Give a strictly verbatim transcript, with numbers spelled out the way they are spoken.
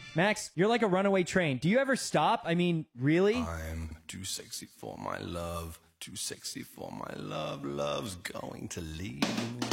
Max, you're like a runaway train. Do you ever stop? I mean, really? I'm too sexy for my love. Too sexy for my love. Love's going to leave me.